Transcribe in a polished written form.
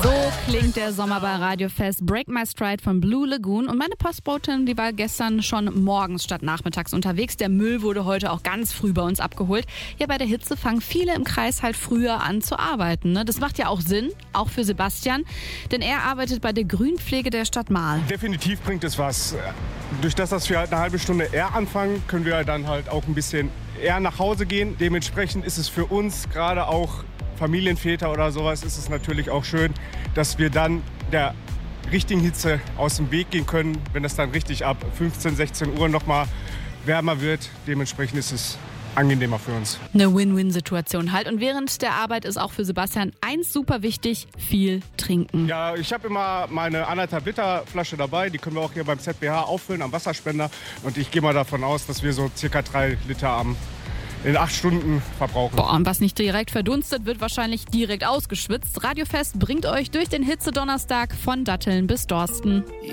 So klingt der Sommer bei Radiofest. Break My Stride von Blue Lagoon. Und meine Postbotin, die war gestern schon morgens statt nachmittags unterwegs. Der Müll wurde heute auch ganz früh bei uns abgeholt. Ja, bei der Hitze fangen viele im Kreis halt früher an zu arbeiten. Ne? Das macht ja auch Sinn, auch für Sebastian. Denn er arbeitet bei der Grünpflege der Stadt Marl. Definitiv bringt es was. Durch das, dass wir halt eine halbe Stunde eher anfangen, können wir dann halt auch ein bisschen eher nach Hause gehen. Dementsprechend ist es für uns, gerade auch Familienväter oder sowas, ist es natürlich auch schön, dass wir dann der richtigen Hitze aus dem Weg gehen können, wenn es dann richtig ab 15, 16 Uhr nochmal wärmer wird. Dementsprechend ist es angenehmer für uns. Eine Win-Win-Situation halt. Und während der Arbeit ist auch für Sebastian eins super wichtig: viel trinken. Ja, ich habe immer meine 1,5 Liter Flasche dabei. Die können wir auch hier beim ZBH auffüllen am Wasserspender. Und ich gehe mal davon aus, dass wir so circa 3 Liter in 8 Stunden verbrauchen. Boah, und was nicht direkt verdunstet, wird wahrscheinlich direkt ausgeschwitzt. Radiofest bringt euch durch den Hitzedonnerstag von Datteln bis Dorsten.